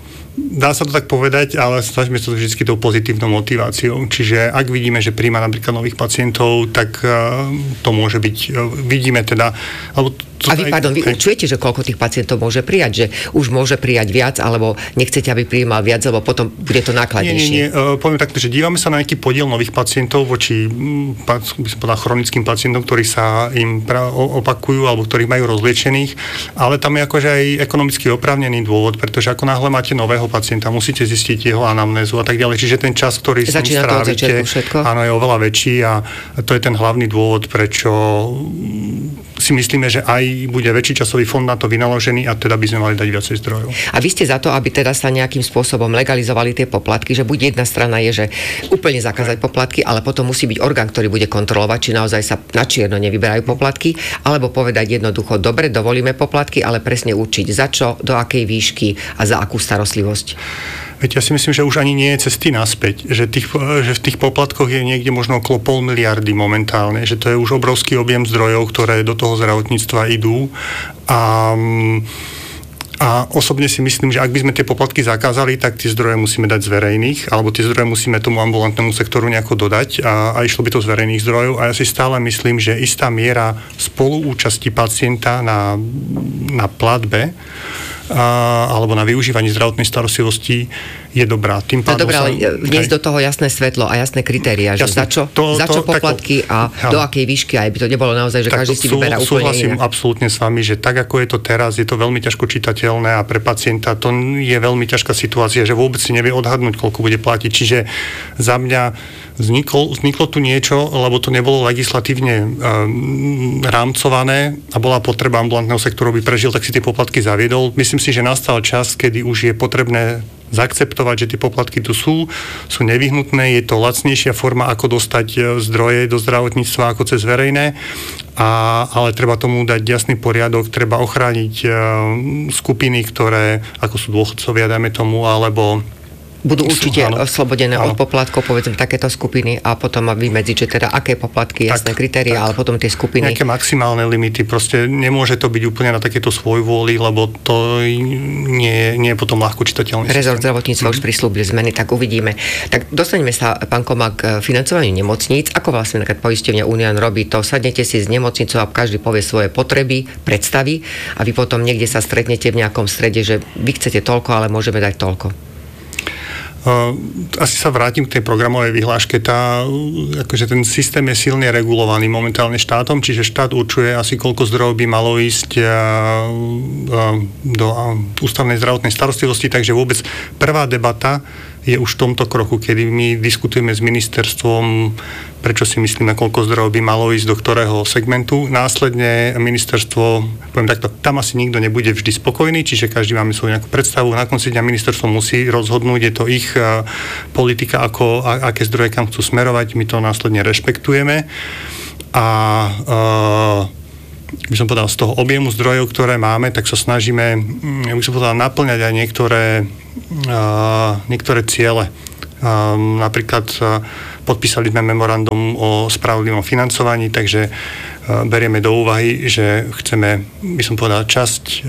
Dá sa to tak povedať, ale snažíme sa to vždy tou pozitívnou motiváciou. Čiže ak vidíme, že príjma napríklad nových pacientov, tak uh, to môže byť, uh, vidíme teda... Alebo a vy, pardon, vy určujete, že koľko tých pacientov môže prijať? Že už môže prijať viac, alebo nechcete, aby prijímal viac, lebo potom bude to nákladnejšie? Nie, nie, nie. Uh, poviem takto, že dívame sa na nejaký podiel nových pacientov voči um, by som povedal, chronickým pacientom, ktorí sa im pra- opakujú, alebo ktorých majú rozliečených, ale tam je akože aj ekonomicky oprávnený dôvod, pretože ako náhle máte nového pacienta, musíte zistiť jeho anamnézu a tak ďalej. Čiže ten čas, ktorý s ním strávite, áno, je oveľa väčší a to je ten hlavný dôvod, prečo si myslíme, že aj bude väčší časový fond na to vynaložený a teda by sme mali dať viacej zdrojov. A vy ste za to, aby teda sa nejakým spôsobom legalizovali tie poplatky, že buď jedna strana je, že úplne zakázať poplatky, ale potom musí byť orgán, ktorý bude kontrolovať, či naozaj sa na čierno nevyberajú poplatky, alebo povedať jednoducho, dobre, dovolíme poplatky, ale presne určiť za čo, do akej výšky a za akú starostlivosť. Veď ja si myslím, že už ani nie je cesty naspäť, že, tých, že v tých poplatkoch je niekde možno okolo pol miliardy momentálne, že to je už obrovský objem zdrojov, ktoré do toho zdravotníctva idú a, a osobne si myslím, že ak by sme tie poplatky zakázali, tak tie zdroje musíme dať z verejných, alebo tie zdroje musíme tomu ambulantnému sektoru nejako dodať a, a išlo by to z verejných zdrojov a ja si stále myslím, že istá miera spoluúčasti pacienta na, na platbe A, alebo na využívaní zdravotnej starostlivosti je dobrá. Tým no dobré, ale vniesť do toho jasné svetlo a jasné kritériá, že za čo, to, za čo to, poplatky tako, a ja. do akej výšky, aj by to nebolo naozaj, že každý si sú, vyberá úplne súhlasím inak. Absolútne s vami, že tak ako je to teraz, je to veľmi ťažko čitateľné a pre pacienta to je veľmi ťažká situácia, že vôbec si nevie odhadnúť, koľko bude platiť. Čiže za mňa vzniklo, vzniklo tu niečo, lebo to nebolo legislatívne um, rámcované a bola potreba ambulantného sektoru, by prežil, tak si tie poplatky zaviedol. Myslím si, že nastal čas, kedy už je potrebné zaakceptovať, že tie poplatky tu sú, sú nevyhnutné, je to lacnejšia forma, ako dostať zdroje do zdravotníctva ako cez verejné, a, ale treba tomu dať jasný poriadok, treba ochrániť uh, skupiny, ktoré, ako sú dôchodcovia, dajme tomu, alebo budú určite áno. oslobodené áno. od poplatkov, povedzme takéto skupiny a potom vymedziť, že teda aké poplatky, jasné kritéria, ale potom tie skupiny. Nejaké maximálne limity, proste nemôže to byť úplne na takéto svojvôli, lebo to nie, nie je potom ľahko čitateľný. Rezort zdravotníctva mm. už prislúbil zmeny, tak uvidíme. Tak dostaneme sa, pán Komák, k financovaniu nemocníc. Ako vlastne napríklad poisťovňa Unión robí to? Sadnete si s nemocnicou a každý povie svoje potreby, predstavy a vy potom niekde sa stretnete v nejakom strede, že vy chcete toľko, ale môžeme dať toľko. Uh, asi sa vrátim k tej programovej vyhláške. Tá, akože ten systém je silne regulovaný momentálne štátom, čiže štát určuje asi koľko zdrojov by malo ísť uh, uh, do uh, ústavnej zdravotnej starostlivosti, takže vôbec prvá debata je už v tomto kroku, kedy my diskutujeme s ministerstvom, prečo si myslíme, koľko zdrojov by malo ísť do ktorého segmentu. Následne ministerstvo, poviem takto, tam asi nikto nebude vždy spokojný, čiže každý máme svoju nejakú predstavu. Na konci dňa ministerstvo musí rozhodnúť, je to ich uh, politika, ako, a, aké zdroje kam chcú smerovať, my to následne rešpektujeme. A uh, by som povedal, z toho objemu zdrojov, ktoré máme, tak sa snažíme, by som povedal, naplňať aj niektoré, uh, niektoré ciele. Uh, napríklad uh, podpísali sme memorandum o spravodlivom financovaní, takže uh, berieme do úvahy, že chceme, by som povedal, časť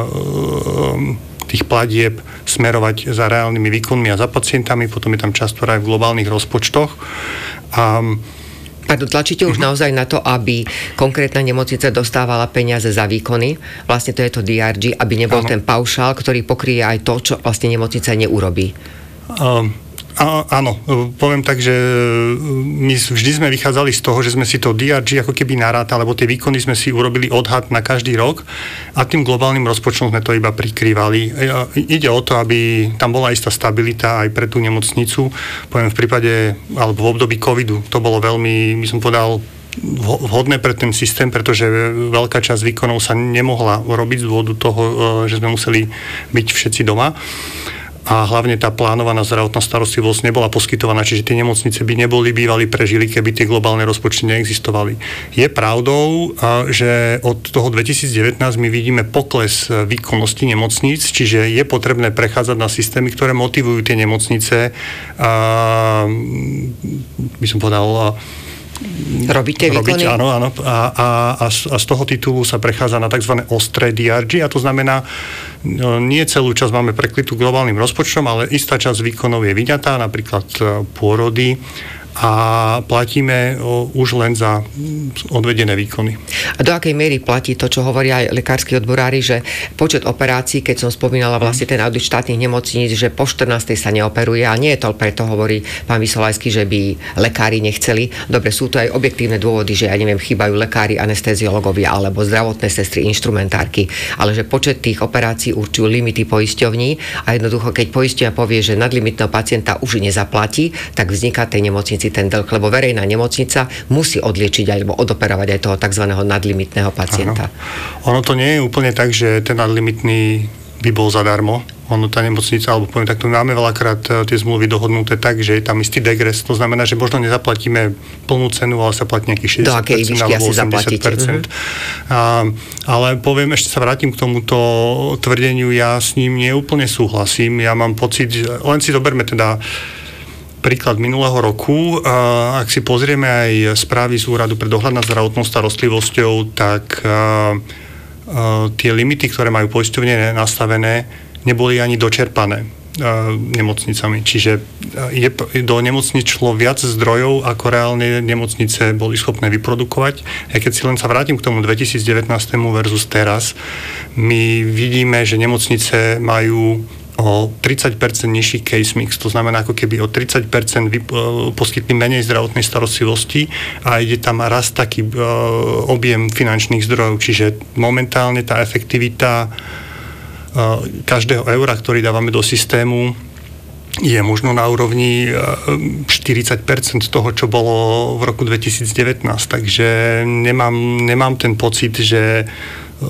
uh, tých platieb smerovať za reálnymi výkonmi a za pacientami, potom je tam časť, ktorá je v globálnych rozpočtoch. Um, Pardon, tlačíte už uh-huh. naozaj na to, aby konkrétna nemocnica dostávala peniaze za výkony. Vlastne to je to dé er gé, aby nebol ano. ten paušál, ktorý pokrie aj to, čo vlastne nemocnica neurobí. Um. Á, áno, poviem tak, že my vždy sme vychádzali z toho, že sme si to dé er gé ako keby narátali, lebo tie výkony sme si urobili odhad na každý rok a tým globálnym rozpočtom sme to iba prikrývali. Ide o to, aby tam bola istá stabilita aj pre tú nemocnicu. Poviem v prípade, alebo v období covidu, to bolo veľmi, by som povedal, vhodné pre ten systém, pretože veľká časť výkonov sa nemohla robiť z dôvodu toho, že sme museli byť všetci doma. A hlavne tá plánovaná zdravotná starostlivosť nebola poskytovaná, čiže tie nemocnice by neboli bývali prežili, keby tie globálne rozpočty neexistovali. Je pravdou, že od toho dvetisícdevätnásť my vidíme pokles výkonnosti nemocníc, čiže je potrebné prechádzať na systémy, ktoré motivujú tie nemocnice, a, by som povedal, Robíte výkony? Robiť, áno, áno. A, a, a z toho titulu sa prechádza na tzv. Ostré dé er gé a to znamená, nie celú časť máme prekrytú globálnym rozpočtom, ale istá časť výkonov je vyňatá, napríklad pôrody, a platíme o, už len za odvedené výkony. A do akej miery platí to, čo hovoria aj lekársky odborári, že počet operácií, keď som spomínala vlastne ten audit štátnych nemocníc, že po štrnástej sa neoperuje, a nie je to preto, hovorí pán Vysolajský, že by lekári nechceli. Dobre, sú to aj objektívne dôvody, že ja neviem, chýbajú lekári, anesteziológovia alebo zdravotné sestry, inštrumentárky, ale že počet tých operácií určujú limity poisťovní a jednoducho, keď poisťovňa povie, že nadlimitného pacienta už nezaplatí, tak vzniká tej nemocnici ten dlh, lebo verejná nemocnica musí odliečiť alebo odoperovať aj toho tzv. Nadlimitného pacienta. Aha. Ono to nie je úplne tak, že ten nadlimitný by bol zadarmo. Ono, tá nemocnica, alebo poviem takto, máme veľakrát tie zmluvy dohodnuté tak, že je tam istý degres. To znamená, že možno nezaplatíme plnú cenu, ale sa platí nejakých šesťdesiat percent alebo osemdesiat percent. Mm-hmm. A, ale poviem, ešte sa vrátim k tomuto tvrdeniu, ja s ním neúplne súhlasím. Ja mám pocit, len si zoberme teda príklad minulého roku. Ak si pozrieme aj správy z Úradu pre dohľad nad zdravotnou starostlivosťou, tak tie limity, ktoré majú poisťovne nastavené, neboli ani dočerpané nemocnicami. Čiže je, do nemocnic šlo viac zdrojov, ako reálne nemocnice boli schopné vyprodukovať. A keď si len sa vrátim k tomu dvetisícdevätnásť versus teraz, my vidíme, že nemocnice majú o tridsať percent nižší case mix. To znamená, ako keby o tridsať percent vyp- poskytli menej zdravotnej starostlivosti a ide tam raz taký uh, objem finančných zdrojov. Čiže momentálne tá efektivita uh, každého eura, ktorý dávame do systému, je možno na úrovni štyridsať percent toho, čo bolo v roku dvetisícdevätnásť. Takže nemám, nemám ten pocit, že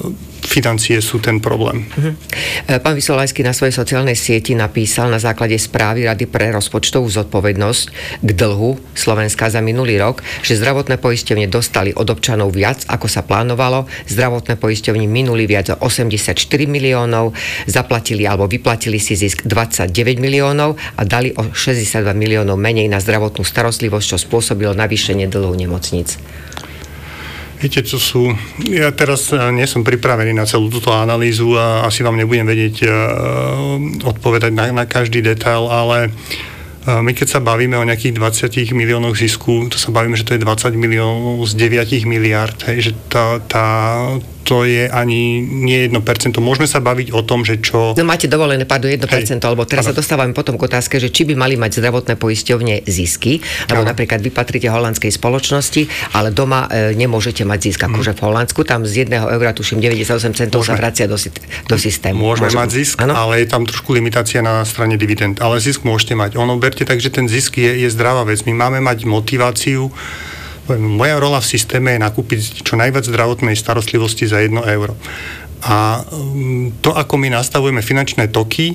financie sú ten problém. Uh-huh. Pán Vysolajský na svojej sociálnej sieti napísal na základe správy Rady pre rozpočtovú zodpovednosť k dlhu Slovenska za minulý rok, že zdravotné poisťovne dostali od občanov viac, ako sa plánovalo. Zdravotné poisťovne minuli viac o osemdesiatštyri miliónov, zaplatili alebo vyplatili si zisk dvadsaťdeväť miliónov a dali o šesťdesiatdva miliónov menej na zdravotnú starostlivosť, čo spôsobilo navýšenie dlhu nemocníc. Viete, čo sú... Ja teraz nie som pripravený na celú túto analýzu a asi vám nebudem vedieť uh, odpovedať na, na každý detail, ale uh, my keď sa bavíme o nejakých dvadsať miliónoch zisku, to sa bavíme, že to je dvadsať miliónov z deväť miliárd, hej, že tá, tá, to je ani nie jedno percento. Môžeme sa baviť o tom, že čo... No máte dovolené, pardon, jedno percento, alebo teraz ano. Sa dostávame potom k otázke, že či by mali mať zdravotné poisťovne zisky, alebo ano. Napríklad vy patríte holandskej spoločnosti, ale doma e, nemôžete mať zisk, akože v Holandsku, tam z jedného eura, tuším, deväťdesiatosem centov sa vracia do, do systému. Môžeme Môžem. mať zisk, ano? Ale je tam trošku limitácia na strane dividend. Ale zisk môžete mať. Ono, berte tak, že ten zisk je, je zdravá vec. My máme mať motiváciu. Moja rola v systéme je nakúpiť čo najviac zdravotnej starostlivosti za jedno euro. A to, ako my nastavujeme finančné toky,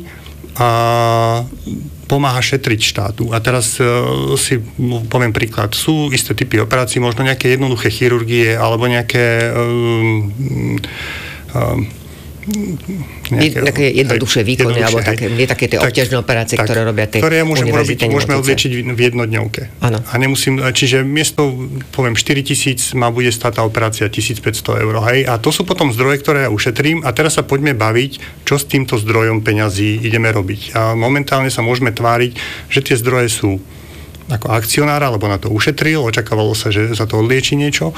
a pomáha šetriť štátu. A teraz uh, si poviem príklad. Sú isté typy operácií, možno nejaké jednoduché chirurgie, alebo nejaké... Um, um, Nejaké, nejaké jednoduchšie výkony, alebo také, nie také tie tak, obťažné operácie, tak, ktoré robia tie ktoré ja môžem robiť, môžeme odliečiť v jednodňovke. Áno. A nemusím, čiže miesto, poviem, štyri tisíc ma bude stáť tá operácia tisícpäťsto eur, hej. A to sú potom zdroje, ktoré ja ušetrím a teraz sa poďme baviť, čo s týmto zdrojom peňazí ideme robiť. A momentálne sa môžeme tváriť, že tie zdroje sú ako akcionár, alebo na to ušetril, očakávalo sa, že za to odlieči niečo.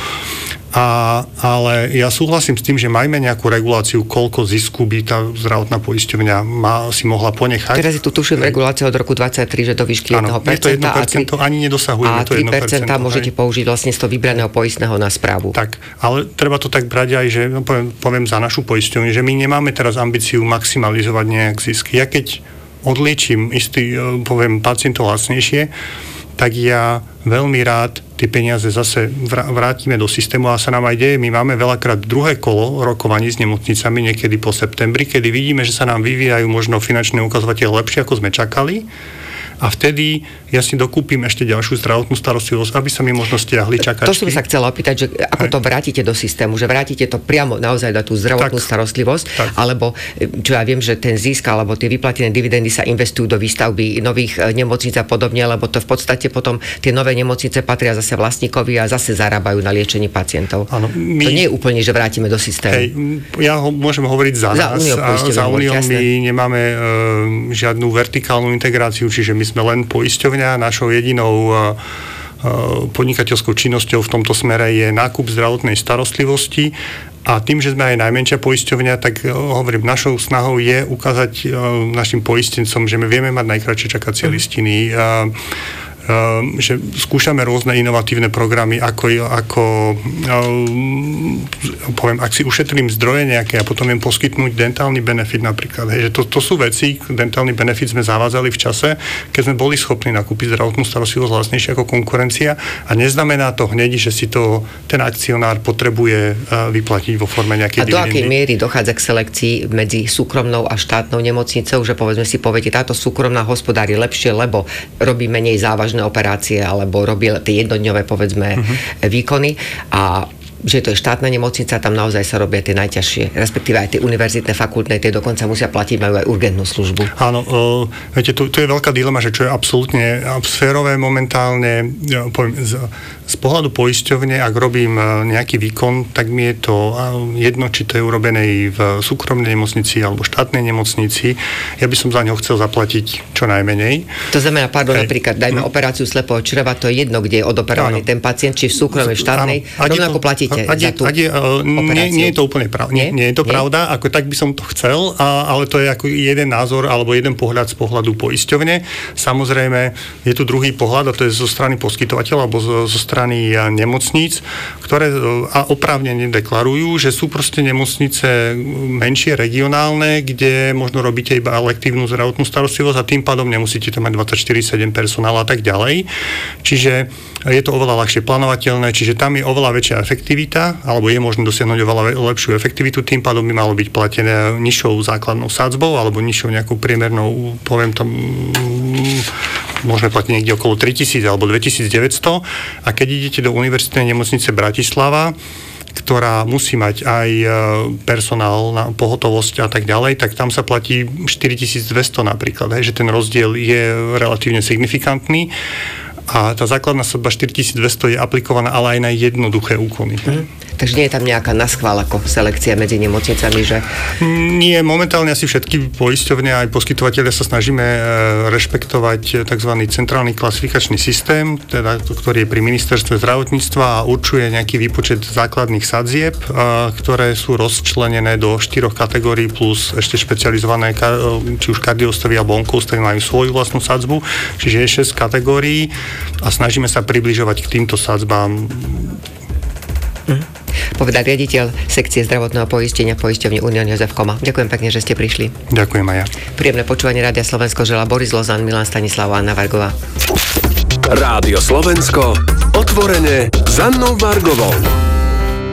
A, ale ja súhlasím s tým, že majme nejakú reguláciu, koľko zisku by tá zdravotná poisťovňa má, si mohla ponechať. Teraz je tu tuším regulácia od roku dvadsaťtri, že do výšky jedno percento. Áno, je to jedno percento, ani nedosahujeme to jedno percento. A tri percentá môžete použiť vlastne z toho vybraného poistného na správu. Tak, ale treba to tak brať aj, že no, poviem, poviem za našu poisťovňu, že my nemáme teraz ambíciu maximalizovať nejak zisky. Ja keď odliečím istý, poviem, pacientov lacnejšie, tak ja veľmi rád tie peniaze zase vrátime do systému a sa nám aj deje. My máme veľakrát druhé kolo rokovaní s nemocnicami niekedy po septembri, kedy vidíme, že sa nám vyvíjajú možno finančné ukazovatele lepšie, ako sme čakali. A vtedy ja si dokúpim ešte ďalšiu zdravotnú starostlivosť, aby sa mi možno stiahli čakačky. To som sa chcela opýtať, že ako to vrátite do systému, že vrátite to priamo naozaj na tú zdravotnú tak, starostlivosť, tak. Alebo čo ja viem, že ten zisk alebo tie vyplatené dividendy sa investujú do výstavby nových nemocníc a podobne, lebo to v podstate potom tie nové nemocnice patria zase vlastníkovi a zase zarábajú na liečení pacientov. Áno, my, to nie je úplne, že vrátime do systému. Hej, ja ho môžem hovoriť za, za nás. A za Unión my nemáme e, žiadnu vertikálnu integráciu, čiže my sme len poisťovňa. Našou jedinou podnikateľskou činnosťou v tomto smere je nákup zdravotnej starostlivosti a tým, že sme aj najmenšia poisťovňa, tak hovorím, našou snahou je ukázať našim poistencom, že my vieme mať najkratšie čakacie listiny, že skúšame rôzne inovatívne programy, ako, ako poviem, ak si ušetrím zdroje nejaké a potom viem poskytnúť dentálny benefit napríklad. Hej, že to, to sú veci, dentálny benefit sme zavádzali v čase, keď sme boli schopní nakúpiť zdravotnú starostlivosť vlastnejšie ako konkurencia a neznamená to hneď, že si to ten akcionár potrebuje vyplatiť vo forme nejakej dividendy. A do akej miery dochádza k selekcii medzi súkromnou a štátnou nemocnicou, že povedzme si poviete, táto súkromná hospodári lepšie, lebo robí menej závažné operácie alebo robil tie jednodňové, povedzme, uh-huh. výkony a že to je štátna nemocnica, tam naozaj sa robia tie najťažšie, respektíve aj tie univerzitné, fakultné, tie dokonca musia platiť, majú aj urgentnú službu. Áno, uh, viete, tu, tu je veľká dilema, že čo je absolútne sférové momentálne, ja poviem, z, z pohľadu poisťovne, ak robím nejaký výkon, tak mi je to jedno, či to je urobené v súkromnej nemocnici alebo štátnej nemocnici. Ja by som za ňo chcel zaplatiť čo najmenej. To znamená, pardon, Hej. napríklad, dajme hm. operáciu slepého čreva, to je jedno, kde je odoperovaný ten pacient, či v súkromnej, štátnej, rovnako platí Ade, ade, uh, nie, nie je to úplne pravda. Nie, nie je to nie? pravda, ako tak by som to chcel, a, ale to je ako jeden názor alebo jeden pohľad z pohľadu poisťovne. Samozrejme, je tu druhý pohľad, a to je zo strany poskytovateľa alebo zo, zo strany nemocníc, ktoré a oprávnene deklarujú, že sú proste nemocnice menšie, regionálne, kde možno robíte iba elektívnu zdravotnú starostlivosť a tým pádom nemusíte tam mať dvadsaťštyri sedem personál a tak ďalej. Čiže je to oveľa ľahšie plánovateľné, čiže tam je oveľa väčšia efektivita. efektivita, alebo je možné dosiahnuť oveľa lepšiu efektivitu, tým pádom by malo byť platené nižšou základnou sadzbou alebo nižšou nejakou priemernou, poviem tam, môžeme platiť niekde okolo tritisíc alebo dvetisícdeväťsto, a keď idete do univerzitnej nemocnice Bratislava, ktorá musí mať aj personál na pohotovosť a tak ďalej, tak tam sa platí štyritisícdvesto napríklad, hej, že ten rozdiel je relatívne signifikantný. A tá základná sadzba štyritisícdvesto je aplikovaná ale aj na jednoduché úkony. Mm. Takže nie je tam nejaká naschvál ako selekcia medzi nemocnicami, že? Nie, momentálne asi všetky poisťovne aj poskytovateľia sa snažíme rešpektovať tzv. Centrálny klasifikačný systém, teda, ktorý je pri ministerstve zdravotníctva a určuje nejaký výpočet základných sadzieb, ktoré sú rozčlenené do štyroch kategórií plus ešte špecializované, či už kardiostavy alebo onkostavy majú svoju vlastnú sadzbu, čiže je šesť kategórií a snažíme sa približovať k týmto sadzbám. Mm. Povedal riaditeľ sekcie zdravotného poistenia poisťovne Unión Jozef Koma. Ďakujem pekne, že ste prišli. Ďakujem aj ja. Príjemné počúvanie Rádia Slovensko želá Boris Lozan, Milan Stanislav a Anna Vargová. Rádio Slovensko, otvorene s Annou Vargovou.